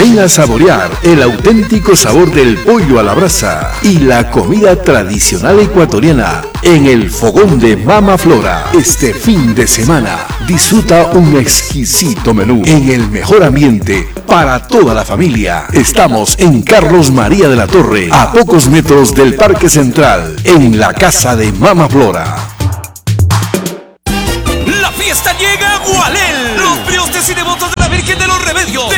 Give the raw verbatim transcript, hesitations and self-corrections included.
Ven a saborear el auténtico sabor del pollo a la brasa y la comida tradicional ecuatoriana en el fogón de Mama Flora. Este fin de semana disfruta un exquisito menú en el mejor ambiente para toda la familia. Estamos en Carlos María de la Torre, a pocos metros del Parque Central, en la casa de Mama Flora. La fiesta llega a Gualel. Los priostes y devotos de la Virgen de los Remedios, de